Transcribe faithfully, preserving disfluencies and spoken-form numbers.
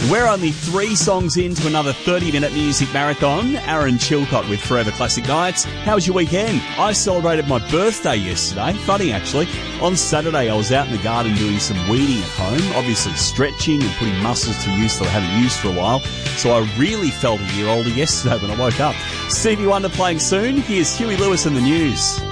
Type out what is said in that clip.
We're only three songs into another thirty-minute music marathon. Aaron Chilcott with Forever Classic Nights. How was your weekend? I celebrated my birthday yesterday. Funny, actually. On Saturday, I was out in the garden doing some weeding at home, obviously stretching and putting muscles to use that I haven't used for a while. So I really felt a year older yesterday when I woke up. Stevie Wonder playing soon. Here's Huey Lewis and the news.